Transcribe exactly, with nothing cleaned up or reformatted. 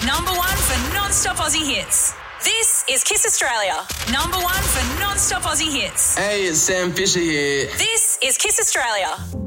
Number one for non-stop Aussie hits. This is Kiss Australia. Number one for non-stop Aussie hits. Hey, it's Sam Fisher here. This is Kiss Australia.